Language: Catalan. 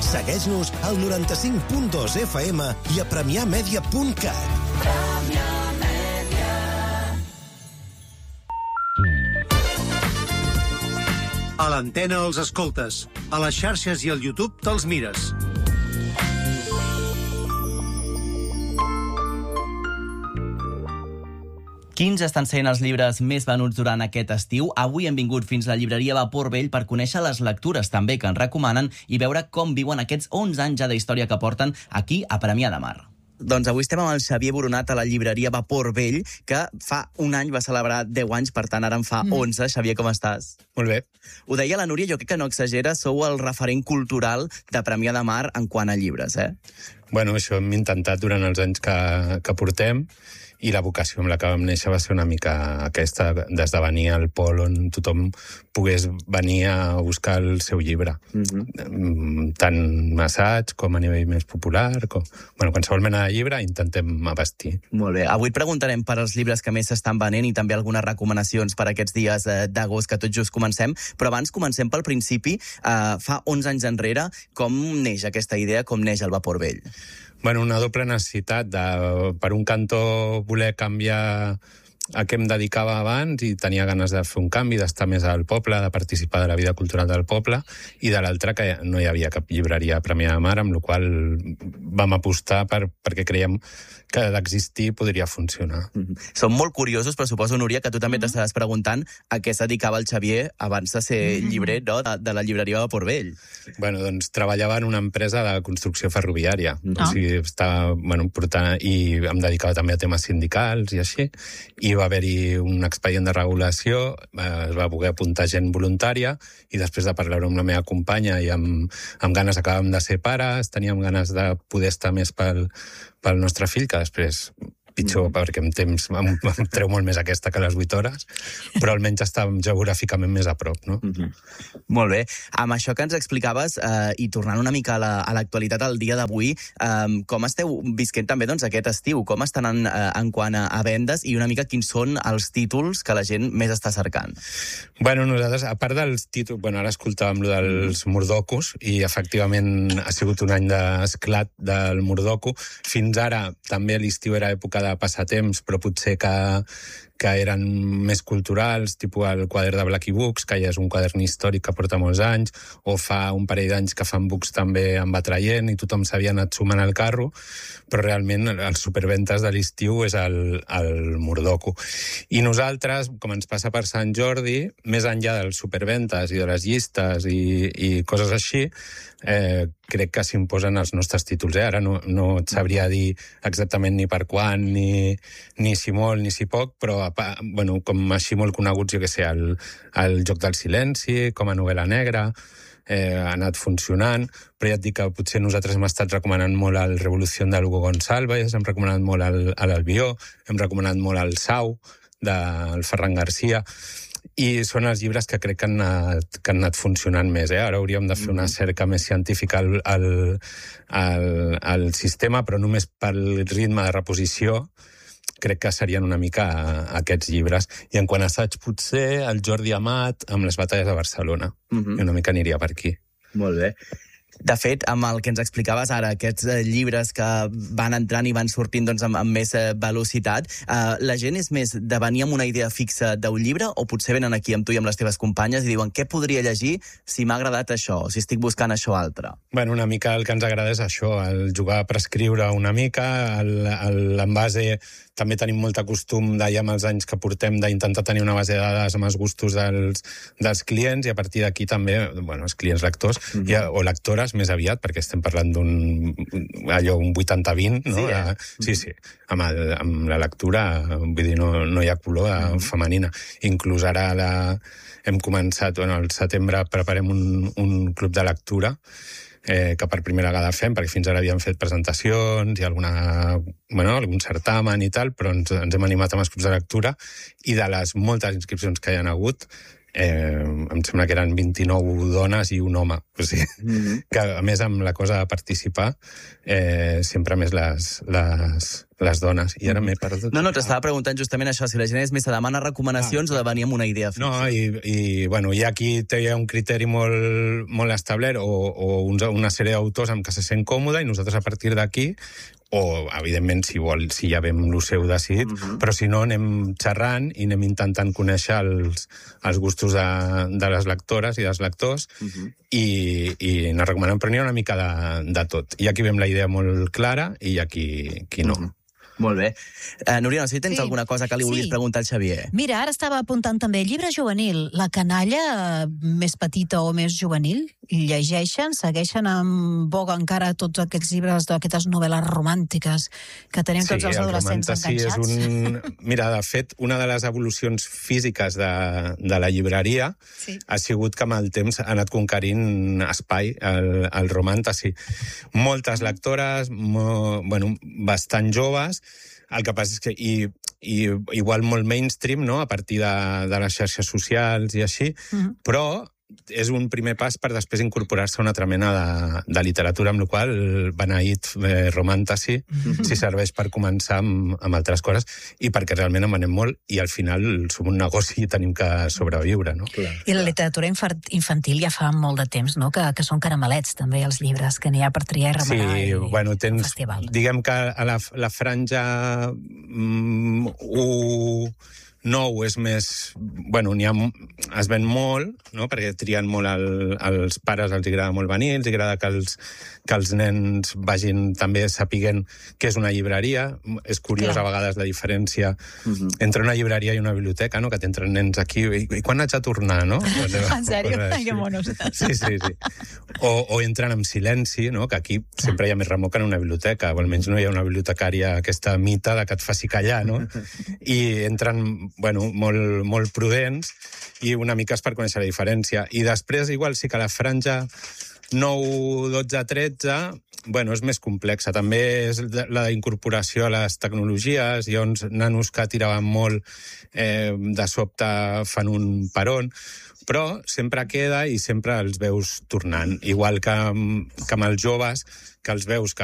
Segueix-nos al 95.2 FM i a premiamedia.cat. A l'antena els escoltes, a les xarxes i al YouTube te'ls mires. Quins estan sent els llibres més venuts durant aquest estiu? Avui hem vingut fins a la llibreria Vapor Vell per conèixer les lectures també que ens recomanen i veure com viuen aquests 11 anys ja d'història que porten aquí a Premià de Mar. Doncs avui estem amb el Xavier Boronat a la llibreria Vapor Vell, que fa un any va celebrar 10 anys, per tant ara en fa 11. Xavier, com estàs? Molt bé. Ho deia la Núria, jo crec que no exagera, sou el referent cultural de Premià de Mar en quant a llibres, eh? Bueno, això hem intentat durant els anys que portem, i la vocació amb la que vam néixer va ser una mica aquesta, d'esdevenir el pol on tothom pogués venir a buscar el seu llibre. Tant assaig com a nivell més popular, qualsevol mena de llibre intentem abastir. Molt bé. Avui et preguntarem per als llibres que més s'estan venent i també algunes recomanacions per aquests dies d'agost que tot just comencem, però abans comencem pel principi. Fa 11 anys enrere, com neix aquesta idea, com neix el Vapor Vell? Bueno, una doble necessitat de, per un cantó, voler canviar a què em dedicava abans i tenia ganes de fer un canvi, d'estar més al poble, de participar de la vida cultural del poble, i de l'altra que no hi havia cap llibreria a Premià de Mar, amb la qual vam apostar perquè creiem que d'existir podria funcionar. Som molt curiosos, però suposo, Núria, que tu també t'estaràs preguntant a què es dedicava el Xavier abans de ser llibrer, no?, de la llibreria Vapor Vell. Bueno, doncs treballava en una empresa de construcció ferroviària. O sigui, estava, portant, i em dedicava també a temes sindicals i així, i va haver-hi un expedient de regulació, es va poder apuntar gent voluntària, i després de parlar amb la meva companya i amb ganes acabàvem de ser pares, teníem ganes de poder estar més pel nostre fill, que després pitjor, perquè en temps em treu molt més aquesta que les 8 hores, però almenys estàvem geogràficament més a prop, no? Molt bé. Amb això que ens explicaves, i tornant una mica a l'actualitat al dia d'avui, com esteu visquent també aquest estiu? Com estan en quant a vendes i una mica quins són els títols que la gent més està cercant? Bueno, nosaltres, a part dels títols, ara escoltàvem lo dels Murdocos, i efectivament ha sigut un any d'esclat del Murdoco. Fins ara, també a l'estiu era època de passatemps, però potser que eren més culturals, tipus el quadern de Blacky Books, que ja és un quadern històric que porta molts anys, o fa un parell d'anys que fan books també amb atraient, i tothom s'havia anat sumant al carro, però realment els superventes de l'estiu és el Murdoco. I nosaltres, com ens passa per Sant Jordi, més enllà dels superventes i de les llistes i coses així, crec que s'imposen els nostres títols. Ara no et sabria dir exactament ni per quan, ni si molt, ni si poc, però com així molt coneguts, jo què sé, el Joc del Silenci, com a novel·la negra, ha anat funcionant, però ja et dic que potser nosaltres hem estat recomanant molt el Revolució de Hugo Gonçalves, hem recomanat molt l'Albió, hem recomanat molt el Sau, del Ferran Garcia, i són els llibres que crec que han anat funcionant més. Ara hauríem de fer una cerca més científica al sistema, però només pel ritme de reposició crec que serien una mica aquests llibres. I en quant a assaig, potser el Jordi Amat amb les batalles de Barcelona. I una mica aniria per aquí. Molt bé. De fet, amb el que ens explicaves ara, aquests llibres que van entrant i van sortint amb més velocitat, la gent és més de venir amb una idea fixa d'un llibre o potser venen aquí amb tu i amb les teves companyes i diuen què podria llegir si m'ha agradat això o si estic buscant això altre? Una mica el que ens agrada és això, el jugar per escriure una mica, l'envase. També tenim molt costum, ja amb els anys que portem, d'intentar tenir una base de dades amb els gustos dels clients, i a partir d'aquí també, els clients lectors, o lectores més aviat, perquè estem parlant un 80-20, no? Sí. Amb la lectura, vull dir, no hi ha color femenina. Inclús ara hem començat, al setembre preparem un club de lectura, que per primera vegada fem, perquè fins ara havíem fet presentacions i algun certamen i tal, però ens hem animat amb els clubs de lectura, i de les moltes inscripcions que hi ha hagut, em sembla que eren 29 dones i un home. O sigui, que a més amb la cosa de participar, sempre més les dones. I ara m'he perdut. No, t'estava preguntant justament això, si la gent és més se demana recomanacions o de venir amb una idea fixa. No, i bueno, hi ha qui té un criteri molt establert o una sèrie d'autors amb què se sent còmode i nosaltres a partir d'aquí, o evidentment si ja vam el seu decidit, però si no anem xerrant i anem intentant conèixer els gustos de les lectores i dels lectors i anar recomanant, però n'hi ha una mica de tot. Hi ha qui ve amb la idea molt clara i hi ha qui no. Molt bé. Núria, no sé si tens alguna cosa que li vulguis preguntar al Xavier. Mira, ara estava apuntant també llibre juvenil. La canalla més petita o més juvenil llegeixen, segueixen en boga encara tots aquests llibres d'aquestes novel·les romàntiques que tenim tots els adolescents enganxats? Mira, de fet, una de les evolucions físiques de la llibreria ha sigut que amb el temps ha anat conquerint espai el romàntasi. Moltes lectores, bastant joves. El que passa és que igual molt mainstream, no?, a partir de les xarxes socials i així, però és un primer pas per després incorporar-se a una altra mena de literatura, amb la qual beneït romàntasi si serveix per començar amb altres coses i perquè realment en anem molt i al final som un negoci i tenim que sobreviure, no? I la literatura infantil ja fa molt de temps, no?, que són caramelets també els llibres, que n'hi ha per triar i remenar. Sí, bueno, tens, diguem que a la franja 9 és més... Bueno, es ven molt, no?, perquè trien molt als pares, els agrada molt venir, els agrada que els nens vagin també sapiguen què és una llibreria. És curiós a vegades la diferència entre una llibreria i una biblioteca, no?, que t'entren nens aquí i quan haig de tornar, no? En sèrio? Que monos. Sí. O entren amb silenci, no?, que aquí sempre hi ha més remor que en una biblioteca, o almenys no hi ha una bibliotecària, aquesta mita de que et faci callar, no? I entren molt prudents i una mica és per conèixer la diferència. I després, igual, sí que la franja 9, 12, 13, és més complexa. També és la incorporació a les tecnologies. Hi ha uns nanos que tiraven molt, de sobte fan un peron, però sempre queda i sempre els veus tornant. Igual que amb els joves, que els veus que